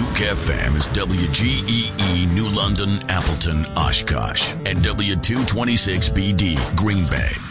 Juke FM is WGEE New London, Appleton, Oshkosh, and W226BD Green Bay.